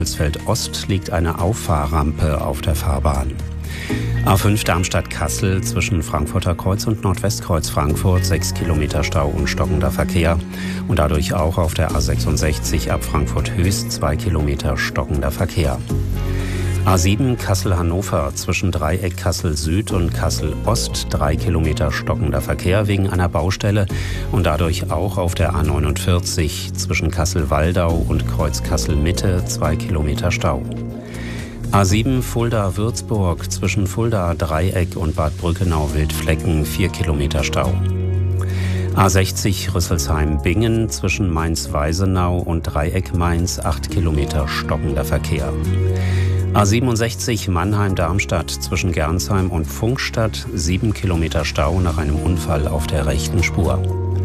Feld Ost liegt eine Auffahrrampe auf der Fahrbahn. A5 Darmstadt-Kassel zwischen Frankfurter Kreuz und Nordwestkreuz Frankfurt 6 Kilometer Stau und stockender Verkehr und dadurch auch auf der A66 ab Frankfurt Höchst 2 Kilometer stockender Verkehr. A7 Kassel-Hannover zwischen Dreieck Kassel Süd und Kassel Ost 3 Kilometer stockender Verkehr wegen einer Baustelle und dadurch auch auf der A49 zwischen Kassel-Waldau und Kreuz Kassel Mitte 2 Kilometer Stau. A7 Fulda-Würzburg zwischen Fulda Dreieck und Bad Brückenau-Wildflecken 4 Kilometer Stau. A60 Rüsselsheim-Bingen zwischen Mainz-Weisenau und Dreieck Mainz 8 Kilometer stockender Verkehr. A67 Mannheim-Darmstadt zwischen Gernsheim und Pfungstadt 7 Kilometer Stau nach einem Unfall auf der rechten Spur.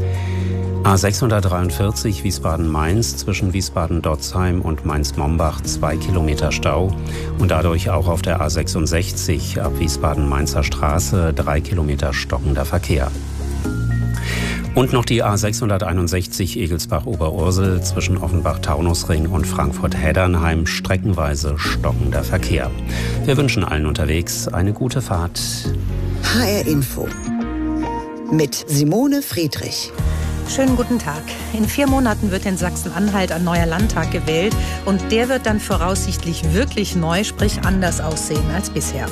A643 Wiesbaden-Mainz zwischen Wiesbaden-Dotzheim und Mainz-Mombach 2 Kilometer Stau und dadurch auch auf der A66 ab Wiesbaden-Mainzer Straße 3 Kilometer stockender Verkehr. Und noch die A661 Egelsbach-Oberursel zwischen Offenbach-Taunusring und Frankfurt-Heddernheim streckenweise stockender Verkehr. Wir wünschen allen unterwegs eine gute Fahrt. HR Info mit Simone Friedrich. Schönen guten Tag. In 4 Monaten wird in Sachsen-Anhalt ein neuer Landtag gewählt und der wird dann voraussichtlich wirklich neu, sprich anders aussehen als bisher.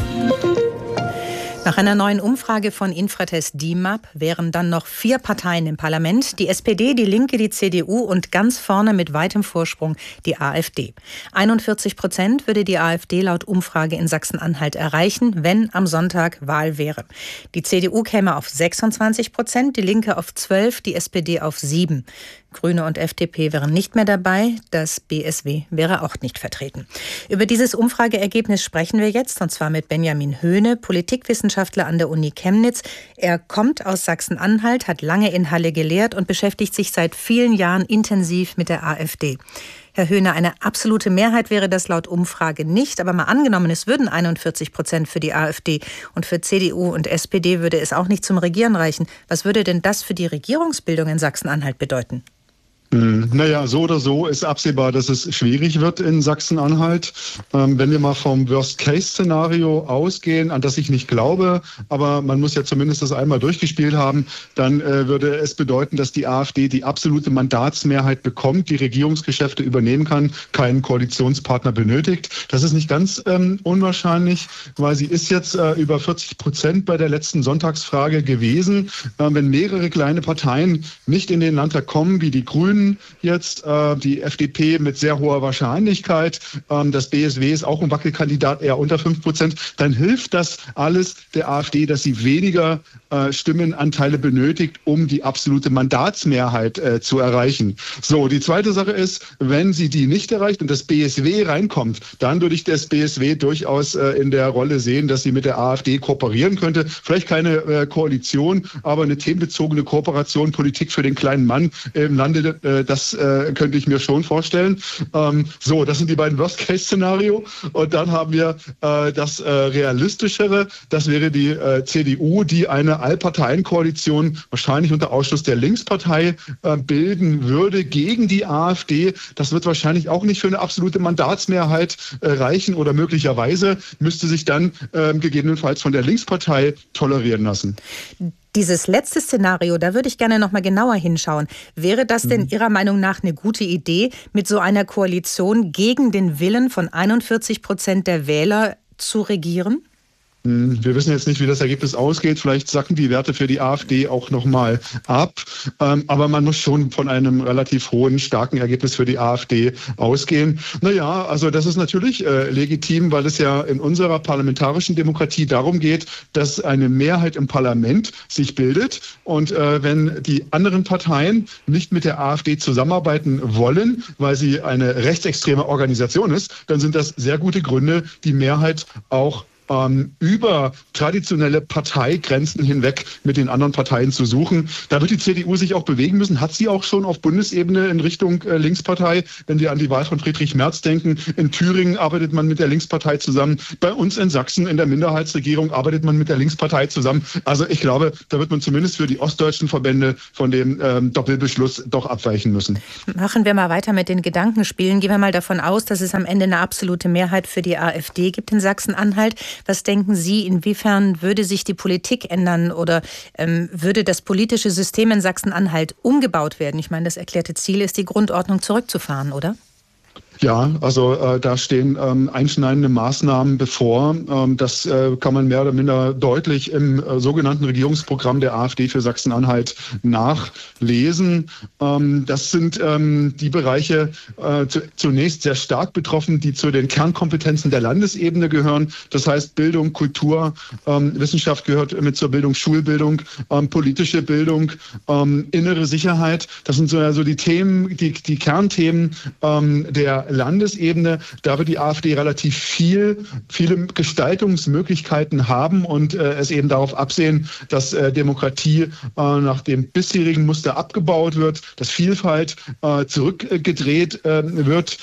Nach einer neuen Umfrage von Infratest DIMAP wären dann noch 4 Parteien im Parlament. Die SPD, die Linke, die CDU und ganz vorne mit weitem Vorsprung die AfD. 41% würde die AfD laut Umfrage in Sachsen-Anhalt erreichen, wenn am Sonntag Wahl wäre. Die CDU käme auf 26%, die Linke auf 12%, die SPD auf 7%. Grüne und FDP wären nicht mehr dabei, das BSW wäre auch nicht vertreten. Über dieses Umfrageergebnis sprechen wir jetzt, und zwar mit Benjamin Höhne, Politikwissenschaftler an der Uni Chemnitz. Er kommt aus Sachsen-Anhalt, hat lange in Halle gelehrt und beschäftigt sich seit vielen Jahren intensiv mit der AfD. Herr Höhne, eine absolute Mehrheit wäre das laut Umfrage nicht, aber mal angenommen, es würden 41% für die AfD und für CDU und SPD würde es auch nicht zum Regieren reichen. Was würde denn das für die Regierungsbildung in Sachsen-Anhalt bedeuten? Naja, so oder so ist absehbar, dass es schwierig wird in Sachsen-Anhalt. Wenn wir mal vom Worst-Case-Szenario ausgehen, an das ich nicht glaube, aber man muss ja zumindest das einmal durchgespielt haben, dann würde es bedeuten, dass die AfD die absolute Mandatsmehrheit bekommt, die Regierungsgeschäfte übernehmen kann, keinen Koalitionspartner benötigt. Das ist nicht ganz unwahrscheinlich, weil sie ist jetzt über 40% bei der letzten Sonntagsfrage gewesen. Wenn mehrere kleine Parteien nicht in den Landtag kommen, wie die Grünen, jetzt die FDP mit sehr hoher Wahrscheinlichkeit, das BSW ist auch ein Wackelkandidat, eher unter 5%, dann hilft das alles der AfD, dass sie weniger Stimmenanteile benötigt, um die absolute Mandatsmehrheit zu erreichen. So, die zweite Sache ist, wenn sie die nicht erreicht und das BSW reinkommt, dann würde ich das BSW durchaus in der Rolle sehen, dass sie mit der AfD kooperieren könnte. Vielleicht keine Koalition, aber eine themenbezogene Kooperation, Politik für den kleinen Mann im Lande, das könnte ich mir schon vorstellen. So, das sind die beiden Worst-Case-Szenario. Und dann haben wir das realistischere, das wäre die CDU, die eine Allparteienkoalition wahrscheinlich unter Ausschluss der Linkspartei bilden würde gegen die AfD. Das wird wahrscheinlich auch nicht für eine absolute Mandatsmehrheit reichen oder möglicherweise müsste sich dann gegebenenfalls von der Linkspartei tolerieren lassen. Dieses letzte Szenario, da würde ich gerne noch mal genauer hinschauen. Wäre das denn Ihrer Meinung nach eine gute Idee, mit so einer Koalition gegen den Willen von 41% der Wähler zu regieren? Wir wissen jetzt nicht, wie das Ergebnis ausgeht. Vielleicht sacken die Werte für die AfD auch nochmal ab. Aber man muss schon von einem relativ hohen, starken Ergebnis für die AfD ausgehen. Naja, also das ist natürlich legitim, weil es ja in unserer parlamentarischen Demokratie darum geht, dass eine Mehrheit im Parlament sich bildet. Und wenn die anderen Parteien nicht mit der AfD zusammenarbeiten wollen, weil sie eine rechtsextreme Organisation ist, dann sind das sehr gute Gründe, die Mehrheit auch über traditionelle Parteigrenzen hinweg mit den anderen Parteien zu suchen. Da wird die CDU sich auch bewegen müssen, hat sie auch schon auf Bundesebene in Richtung Linkspartei. Wenn wir an die Wahl von Friedrich Merz denken, in Thüringen arbeitet man mit der Linkspartei zusammen. Bei uns in Sachsen in der Minderheitsregierung arbeitet man mit der Linkspartei zusammen. Also ich glaube, da wird man zumindest für die ostdeutschen Verbände von dem Doppelbeschluss doch abweichen müssen. Machen wir mal weiter mit den Gedankenspielen. Gehen wir mal davon aus, dass es am Ende eine absolute Mehrheit für die AfD gibt in Sachsen-Anhalt. Was denken Sie, inwiefern würde sich die Politik ändern oder würde das politische System in Sachsen-Anhalt umgebaut werden? Ich meine, das erklärte Ziel ist, die Grundordnung zurückzufahren, oder? Ja, also da stehen einschneidende Maßnahmen bevor. Das kann man mehr oder minder deutlich im sogenannten Regierungsprogramm der AfD für Sachsen-Anhalt nachlesen. Das sind die Bereiche zunächst sehr stark betroffen, die zu den Kernkompetenzen der Landesebene gehören. Das heißt Bildung, Kultur, Wissenschaft gehört mit zur Bildung, Schulbildung, politische Bildung, innere Sicherheit. Das sind so also die Themen, die Kernthemen der Landesebene. Da wird die AfD relativ viele Gestaltungsmöglichkeiten haben und es eben darauf absehen, dass Demokratie nach dem bisherigen Muster abgebaut wird, dass Vielfalt zurückgedreht wird.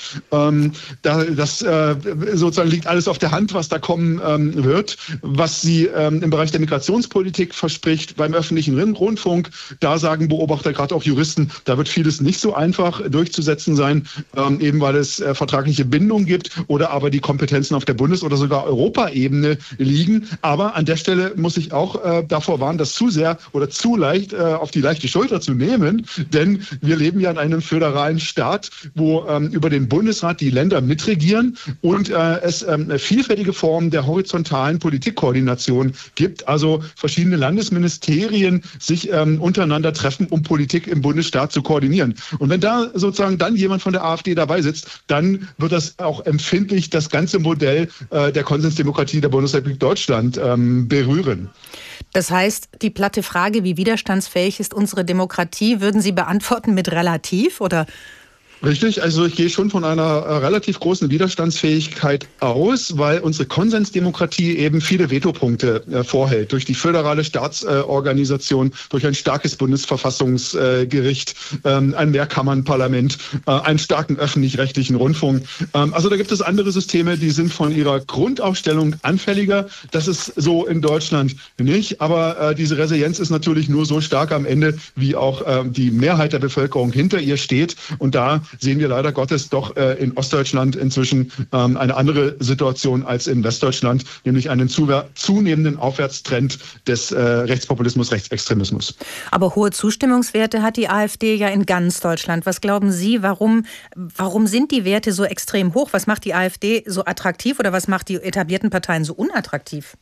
Das sozusagen liegt alles auf der Hand, was da kommen wird. Was sie im Bereich der Migrationspolitik verspricht, beim öffentlichen Rundfunk, da sagen Beobachter, gerade auch Juristen, da wird vieles nicht so einfach durchzusetzen sein, eben weil es vertragliche Bindungen gibt oder aber die Kompetenzen auf der Bundes- oder sogar Europaebene liegen. Aber an der Stelle muss ich auch davor warnen, das zu sehr oder zu leicht auf die leichte Schulter zu nehmen. Denn wir leben ja in einem föderalen Staat, wo über den Bundesrat die Länder mitregieren und es vielfältige Formen der horizontalen Politikkoordination gibt. Also verschiedene Landesministerien sich untereinander treffen, um Politik im Bundesstaat zu koordinieren. Und wenn da sozusagen dann jemand von der AfD dabei sitzt, dann wird das auch empfindlich das ganze Modell der Konsensdemokratie der Bundesrepublik Deutschland berühren. Das heißt, die platte Frage, wie widerstandsfähig ist unsere Demokratie, würden Sie beantworten mit relativ oder? Richtig, also ich gehe schon von einer relativ großen Widerstandsfähigkeit aus, weil unsere Konsensdemokratie eben viele Vetopunkte vorhält. Durch die föderale Staatsorganisation, durch ein starkes Bundesverfassungsgericht, ein Mehrkammernparlament, einen starken öffentlich-rechtlichen Rundfunk. Also da gibt es andere Systeme, die sind von ihrer Grundaufstellung anfälliger. Das ist so in Deutschland nicht, aber diese Resilienz ist natürlich nur so stark am Ende, wie auch die Mehrheit der Bevölkerung hinter ihr steht. Und da sehen wir leider Gottes doch in Ostdeutschland inzwischen eine andere Situation als in Westdeutschland, nämlich einen zunehmenden Aufwärtstrend des Rechtspopulismus, Rechtsextremismus. Aber hohe Zustimmungswerte hat die AfD ja in ganz Deutschland. Was glauben Sie, warum sind die Werte so extrem hoch? Was macht die AfD so attraktiv oder was macht die etablierten Parteien so unattraktiv?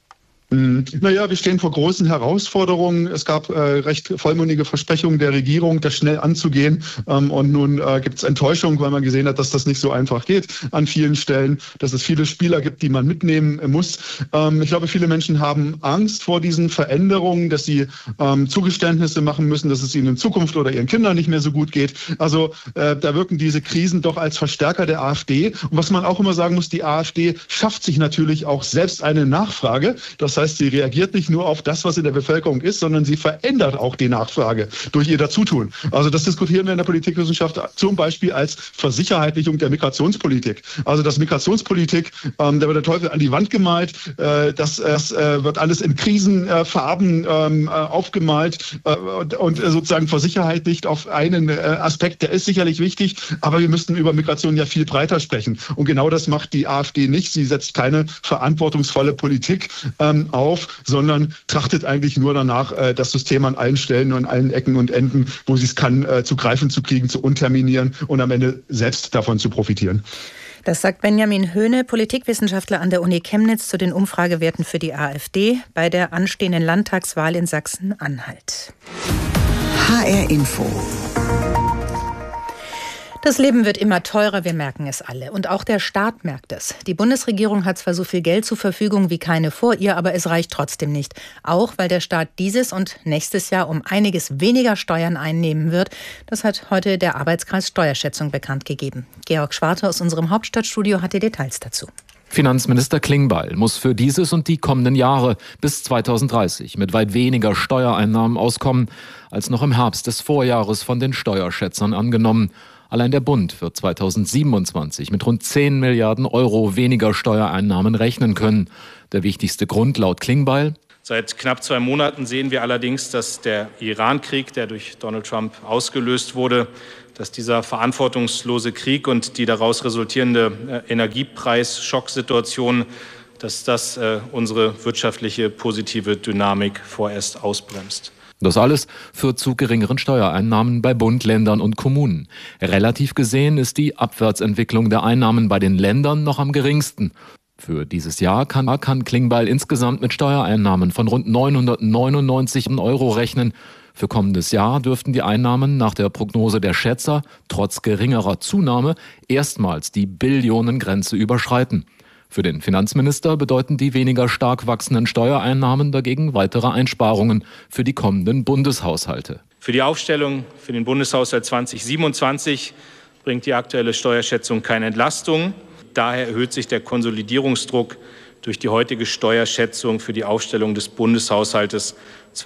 Naja, wir stehen vor großen Herausforderungen. Es gab recht vollmundige Versprechungen der Regierung, das schnell anzugehen. Und nun gibt es Enttäuschung, weil man gesehen hat, dass das nicht so einfach geht an vielen Stellen, dass es viele Spieler gibt, die man mitnehmen muss. Ich glaube, viele Menschen haben Angst vor diesen Veränderungen, dass sie Zugeständnisse machen müssen, dass es ihnen in Zukunft oder ihren Kindern nicht mehr so gut geht. Also da wirken diese Krisen doch als Verstärker der AfD. Und was man auch immer sagen muss, die AfD schafft sich natürlich auch selbst eine Nachfrage. Das heißt, sie reagiert nicht nur auf das, was in der Bevölkerung ist, sondern sie verändert auch die Nachfrage durch ihr Dazutun. Also das diskutieren wir in der Politikwissenschaft zum Beispiel als Versicherheitlichung der Migrationspolitik. Also das Migrationspolitik, da wird der Teufel an die Wand gemalt, das wird alles in Krisenfarben aufgemalt und sozusagen versicherheitlicht auf einen Aspekt, der ist sicherlich wichtig, aber wir müssten über Migration ja viel breiter sprechen. Und genau das macht die AfD nicht. Sie setzt keine verantwortungsvolle Politik auf, sondern trachtet eigentlich nur danach, das System an allen Stellen und an allen Ecken und Enden, wo sie es kann, zu greifen zu kriegen, zu unterminieren und am Ende selbst davon zu profitieren. Das sagt Benjamin Höhne, Politikwissenschaftler an der Uni Chemnitz, zu den Umfragewerten für die AfD bei der anstehenden Landtagswahl in Sachsen-Anhalt. HR Info. Das Leben wird immer teurer, wir merken es alle. Und auch der Staat merkt es. Die Bundesregierung hat zwar so viel Geld zur Verfügung wie keine vor ihr, aber es reicht trotzdem nicht. Auch weil der Staat dieses und nächstes Jahr um einiges weniger Steuern einnehmen wird. Das hat heute der Arbeitskreis Steuerschätzung bekannt gegeben. Georg Schwarte aus unserem Hauptstadtstudio hat die Details dazu. Finanzminister Klingbeil muss für dieses und die kommenden Jahre bis 2030 mit weit weniger Steuereinnahmen auskommen, als noch im Herbst des Vorjahres von den Steuerschätzern angenommen. Allein der Bund wird 2027 mit rund 10 Milliarden Euro weniger Steuereinnahmen rechnen können. Der wichtigste Grund laut Klingbeil: Seit knapp 2 Monaten sehen wir allerdings, dass der Iran-Krieg, der durch Donald Trump ausgelöst wurde, dass dieser verantwortungslose Krieg und die daraus resultierende Energiepreisschocksituation, dass das unsere wirtschaftliche positive Dynamik vorerst ausbremst. Das alles führt zu geringeren Steuereinnahmen bei Bund, Ländern und Kommunen. Relativ gesehen ist die Abwärtsentwicklung der Einnahmen bei den Ländern noch am geringsten. Für dieses Jahr kann Klingbeil insgesamt mit Steuereinnahmen von rund 999 Euro rechnen. Für kommendes Jahr dürften die Einnahmen nach der Prognose der Schätzer trotz geringerer Zunahme erstmals die Billionengrenze überschreiten. Für den Finanzminister bedeuten die weniger stark wachsenden Steuereinnahmen dagegen weitere Einsparungen für die kommenden Bundeshaushalte. Für die Aufstellung für den Bundeshaushalt 2027 bringt die aktuelle Steuerschätzung keine Entlastung. Daher erhöht sich der Konsolidierungsdruck durch die heutige Steuerschätzung für die Aufstellung des Bundeshaushaltes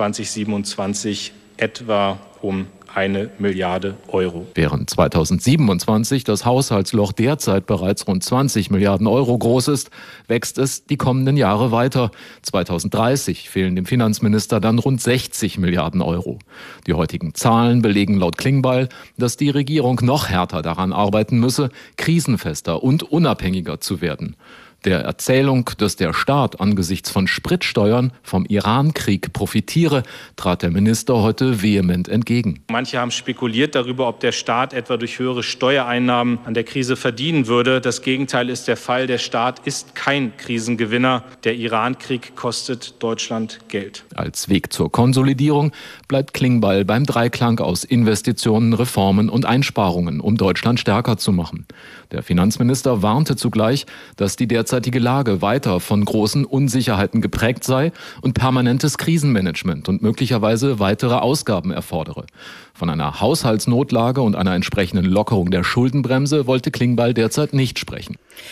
2027 etwa um 1 Milliarde Euro. Während 2027 das Haushaltsloch derzeit bereits rund 20 Milliarden Euro groß ist, wächst es die kommenden Jahre weiter. 2030 fehlen dem Finanzminister dann rund 60 Milliarden Euro. Die heutigen Zahlen belegen laut Klingbeil, dass die Regierung noch härter daran arbeiten müsse, krisenfester und unabhängiger zu werden. Der Erzählung, dass der Staat angesichts von Spritsteuern vom Iran-Krieg profitiere, trat der Minister heute vehement entgegen. Manche haben spekuliert darüber, ob der Staat etwa durch höhere Steuereinnahmen an der Krise verdienen würde. Das Gegenteil ist der Fall. Der Staat ist kein Krisengewinner. Der Iran-Krieg kostet Deutschland Geld. Als Weg zur Konsolidierung bleibt Klingbeil beim Dreiklang aus Investitionen, Reformen und Einsparungen, um Deutschland stärker zu machen. Der Finanzminister warnte zugleich, dass die derzeitige Lage weiter von großen Unsicherheiten geprägt sei und permanentes Krisenmanagement und möglicherweise weitere Ausgaben erfordere. Von einer Haushaltsnotlage und einer entsprechenden Lockerung der Schuldenbremse wollte Klingbeil derzeit nicht sprechen.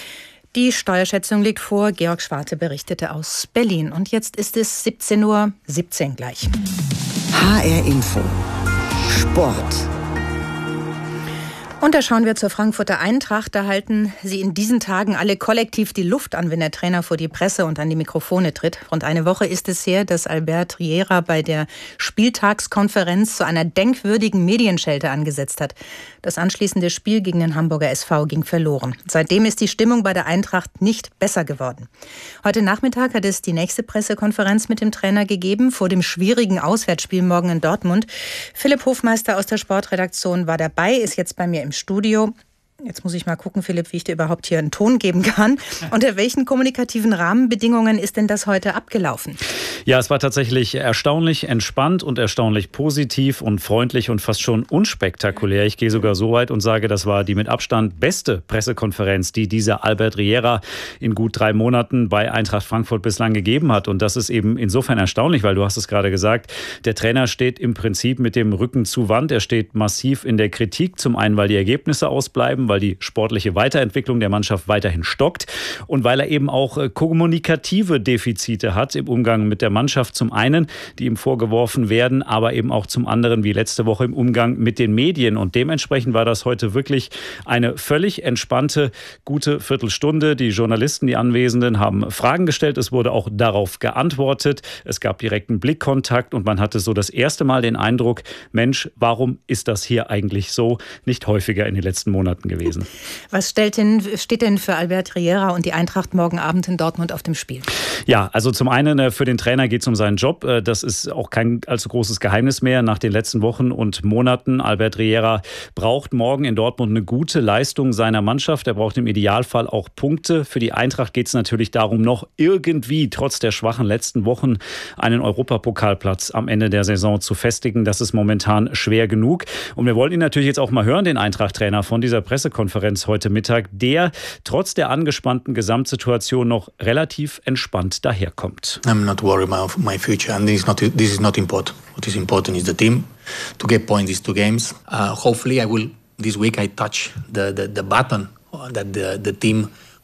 Die Steuerschätzung liegt vor. Georg Schwarte berichtete aus Berlin. Und jetzt ist es 17:17 Uhr gleich. HR Info. Sport. Und da schauen wir zur Frankfurter Eintracht. Da halten sie in diesen Tagen alle kollektiv die Luft an, wenn der Trainer vor die Presse und an die Mikrofone tritt. Rund eine Woche ist es her, dass Albert Riera bei der Spieltagskonferenz zu einer denkwürdigen Medienschelte angesetzt hat. Das anschließende Spiel gegen den Hamburger SV ging verloren. Seitdem ist die Stimmung bei der Eintracht nicht besser geworden. Heute Nachmittag hat es die nächste Pressekonferenz mit dem Trainer gegeben, vor dem schwierigen Auswärtsspiel morgen in Dortmund. Philipp Hofmeister aus der Sportredaktion war dabei, ist jetzt bei mir im Studio. Jetzt muss ich mal gucken, Philipp, wie ich dir überhaupt hier einen Ton geben kann. Unter welchen kommunikativen Rahmenbedingungen ist denn das heute abgelaufen? Ja, es war tatsächlich erstaunlich entspannt und erstaunlich positiv und freundlich und fast schon unspektakulär. Ich gehe sogar so weit und sage, das war die mit Abstand beste Pressekonferenz, die dieser Albert Riera in gut 3 Monaten bei Eintracht Frankfurt bislang gegeben hat. Und das ist eben insofern erstaunlich, weil du hast es gerade gesagt, der Trainer steht im Prinzip mit dem Rücken zur Wand. Er steht massiv in der Kritik. Zum einen, weil die Ergebnisse ausbleiben, weil die sportliche Weiterentwicklung der Mannschaft weiterhin stockt und weil er eben auch kommunikative Defizite hat im Umgang mit der Mannschaft. Zum einen, die ihm vorgeworfen werden, aber eben auch zum anderen, wie letzte Woche, im Umgang mit den Medien. Und dementsprechend war das heute wirklich eine völlig entspannte, gute Viertelstunde. Die Journalisten, die Anwesenden, haben Fragen gestellt. Es wurde auch darauf geantwortet. Es gab direkten Blickkontakt und man hatte so das erste Mal den Eindruck, Mensch, warum ist das hier eigentlich so nicht häufiger in den letzten Monaten gewesen? Was steht denn für Albert Riera und die Eintracht morgen Abend in Dortmund auf dem Spiel? Ja, also zum einen für den Trainer geht es um seinen Job. Das ist auch kein allzu großes Geheimnis mehr nach den letzten Wochen und Monaten. Albert Riera braucht morgen in Dortmund eine gute Leistung seiner Mannschaft. Er braucht im Idealfall auch Punkte. Für die Eintracht geht es natürlich darum, noch irgendwie trotz der schwachen letzten Wochen einen Europapokalplatz am Ende der Saison zu festigen. Das ist momentan schwer genug. Und wir wollen ihn natürlich jetzt auch mal hören, den Eintracht-Trainer von dieser Pressekonferenz heute Mittag, der trotz der angespannten Gesamtsituation noch relativ entspannt daherkommt. I'm not worried about my future and this is not important. What is important is the team to get points these 2 games. Hopefully this week I touch the button that the team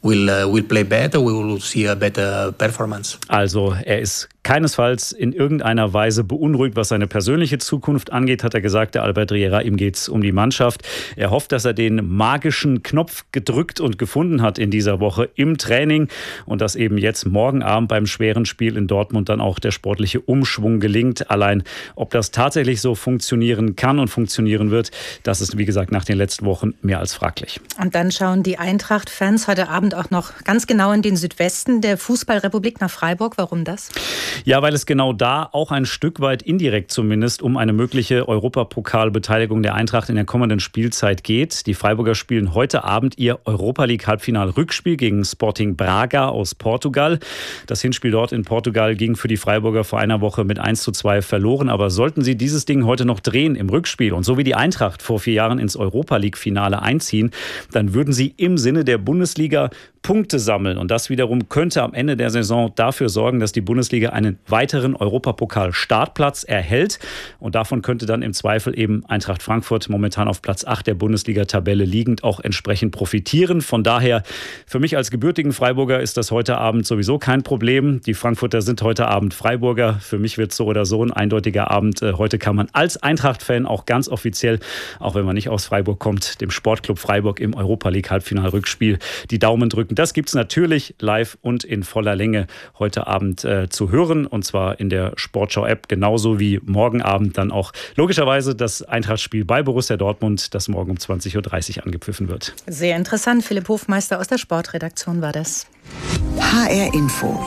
will play better. We will see a better performance. Also er ist keinesfalls in irgendeiner Weise beunruhigt, was seine persönliche Zukunft angeht, hat er gesagt, der Albert Riera. Ihm geht es um die Mannschaft. Er hofft, dass er den magischen Knopf gedrückt und gefunden hat in dieser Woche im Training und dass eben jetzt morgen Abend beim schweren Spiel in Dortmund dann auch der sportliche Umschwung gelingt. Allein, ob das tatsächlich so funktionieren kann und funktionieren wird, das ist, wie gesagt, nach den letzten Wochen mehr als fraglich. Und dann schauen die Eintracht-Fans heute Abend auch noch ganz genau in den Südwesten der Fußballrepublik nach Freiburg. Warum das? Ja, weil es genau da auch ein Stück weit indirekt zumindest um eine mögliche Europapokalbeteiligung der Eintracht in der kommenden Spielzeit geht. Die Freiburger spielen heute Abend ihr Europa-League-Halbfinal-Rückspiel gegen Sporting Braga aus Portugal. Das Hinspiel dort in Portugal ging für die Freiburger vor einer Woche mit 1:2 verloren. Aber sollten sie dieses Ding heute noch drehen im Rückspiel und so wie die Eintracht vor 4 Jahren ins Europa-League-Finale einziehen, dann würden sie im Sinne der Bundesliga Punkte sammeln. Und das wiederum könnte am Ende der Saison dafür sorgen, dass die Bundesliga einen weiteren Europapokal-Startplatz erhält. Und davon könnte dann im Zweifel eben Eintracht Frankfurt, momentan auf Platz 8 der Bundesliga-Tabelle liegend, auch entsprechend profitieren. Von daher, für mich als gebürtigen Freiburger ist das heute Abend sowieso kein Problem. Die Frankfurter sind heute Abend Freiburger. Für mich wird es so oder so ein eindeutiger Abend. Heute kann man als Eintracht-Fan auch ganz offiziell, auch wenn man nicht aus Freiburg kommt, dem Sportclub Freiburg im Europa-League-Halbfinal-Rückspiel die Daumen drücken. Das gibt es natürlich live und in voller Länge heute Abend zu hören, und zwar in der Sportschau-App, genauso wie morgen Abend dann auch logischerweise das Eintracht-Spiel bei Borussia Dortmund, das morgen um 20:30 Uhr angepfiffen wird. Sehr interessant. Philipp Hofmeister aus der Sportredaktion war das. HR Info.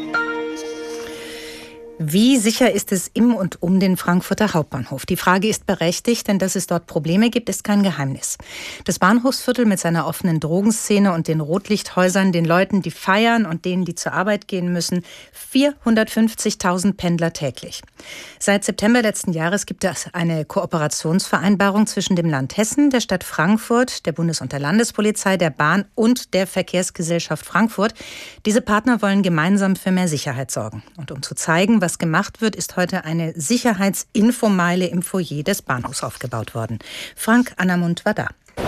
Wie sicher ist es im und um den Frankfurter Hauptbahnhof? Die Frage ist berechtigt, denn dass es dort Probleme gibt, ist kein Geheimnis. Das Bahnhofsviertel mit seiner offenen Drogenszene und den Rotlichthäusern, den Leuten, die feiern und denen, die zur Arbeit gehen müssen, 450.000 Pendler täglich. Seit September letzten Jahres gibt es eine Kooperationsvereinbarung zwischen dem Land Hessen, der Stadt Frankfurt, der Bundes- und der Landespolizei, der Bahn und der Verkehrsgesellschaft Frankfurt. Diese Partner wollen gemeinsam für mehr Sicherheit sorgen. Und um zu zeigen, was gemacht wird, ist heute eine Sicherheitsinfomeile im Foyer des Bahnhofs aufgebaut worden. Frank Angermund war da.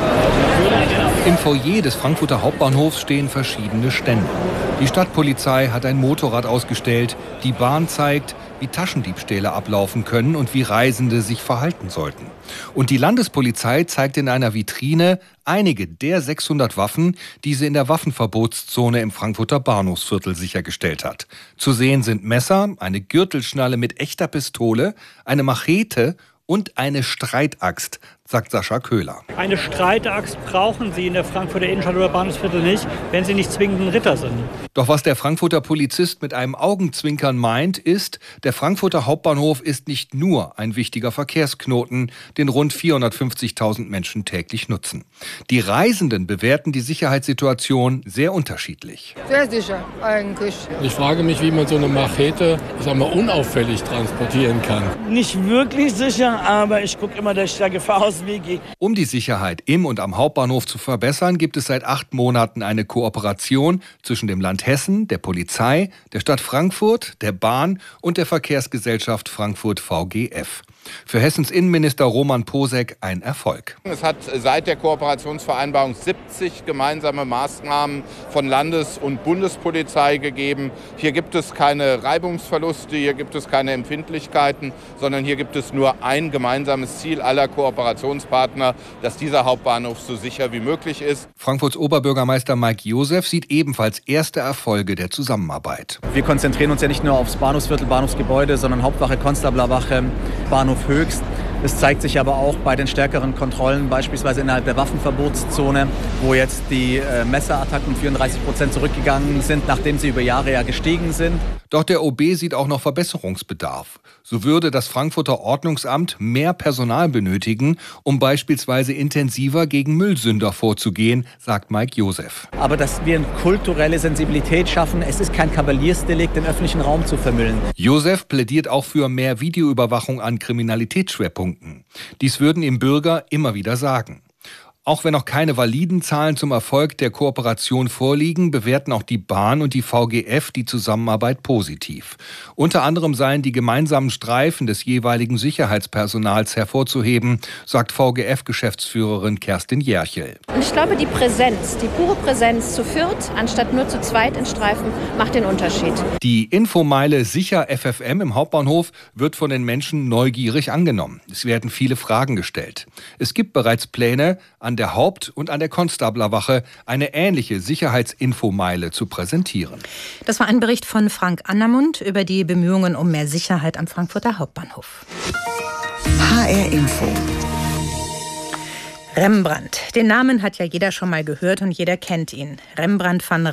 Im Foyer des Frankfurter Hauptbahnhofs stehen verschiedene Stände. Die Stadtpolizei hat ein Motorrad ausgestellt. Die Bahn zeigt, wie Taschendiebstähle ablaufen können und wie Reisende sich verhalten sollten. Und die Landespolizei zeigt in einer Vitrine einige der 600 Waffen, die sie in der Waffenverbotszone im Frankfurter Bahnhofsviertel sichergestellt hat. Zu sehen sind Messer, eine Gürtelschnalle mit echter Pistole, eine Machete und eine Streitaxt, sagt Sascha Köhler. Eine Streitaxt brauchen Sie in der Frankfurter Innenstadt oder Bahnhofsviertel nicht, wenn Sie nicht zwingend ein Ritter sind. Doch was der Frankfurter Polizist mit einem Augenzwinkern meint, ist, der Frankfurter Hauptbahnhof ist nicht nur ein wichtiger Verkehrsknoten, den rund 450.000 Menschen täglich nutzen. Die Reisenden bewerten die Sicherheitssituation sehr unterschiedlich. Sehr sicher, eigentlich. Ich frage mich, wie man so eine Machete, unauffällig transportieren kann. Nicht wirklich sicher, aber ich gucke immer, dass ich der Gefahr aus. Um die Sicherheit im und am Hauptbahnhof zu verbessern, gibt es seit 8 Monaten eine Kooperation zwischen dem Land Hessen, der Polizei, der Stadt Frankfurt, der Bahn und der Verkehrsgesellschaft Frankfurt VGF. Für Hessens Innenminister Roman Posek ein Erfolg. Es hat seit der Kooperationsvereinbarung 70 gemeinsame Maßnahmen von Landes- und Bundespolizei gegeben. Hier gibt es keine Reibungsverluste, hier gibt es keine Empfindlichkeiten, sondern hier gibt es nur ein gemeinsames Ziel aller Kooperationspartner, dass dieser Hauptbahnhof so sicher wie möglich ist. Frankfurts Oberbürgermeister Mike Josef sieht ebenfalls erste Erfolge der Zusammenarbeit. Wir konzentrieren uns ja nicht nur aufs Bahnhofsviertel, Bahnhofsgebäude, sondern Hauptwache, Konstablerwache, Bahnhof Höchst. Es zeigt sich aber auch bei den stärkeren Kontrollen, beispielsweise innerhalb der Waffenverbotszone, wo jetzt die Messerattacken 34% zurückgegangen sind, nachdem sie über Jahre ja gestiegen sind. Doch der OB sieht auch noch Verbesserungsbedarf. So würde das Frankfurter Ordnungsamt mehr Personal benötigen, um beispielsweise intensiver gegen Müllsünder vorzugehen, sagt Mike Josef. Aber dass wir eine kulturelle Sensibilität schaffen, es ist kein Kavaliersdelikt, den öffentlichen Raum zu vermüllen. Josef plädiert auch für mehr Videoüberwachung an Kriminalitätsschwerpunkten. Dies würden ihm Bürger immer wieder sagen. Auch wenn noch keine validen Zahlen zum Erfolg der Kooperation vorliegen, bewerten auch die Bahn und die VGF die Zusammenarbeit positiv. Unter anderem seien die gemeinsamen Streifen des jeweiligen Sicherheitspersonals hervorzuheben, sagt VGF-Geschäftsführerin Kerstin Jerchel. Und ich glaube, die Präsenz, die pure Präsenz zu viert, anstatt nur zu zweit in Streifen, macht den Unterschied. Die Infomeile Sicher FFM im Hauptbahnhof wird von den Menschen neugierig angenommen. Es werden viele Fragen gestellt. Es gibt bereits Pläne, an der Haupt- und an der Konstablerwache eine ähnliche Sicherheitsinfomeile zu präsentieren. Das war ein Bericht von Frank Angermund über die Bemühungen um mehr Sicherheit am Frankfurter Hauptbahnhof. HR Info. Rembrandt. Den Namen hat ja jeder schon mal gehört und jeder kennt ihn. Rembrandt van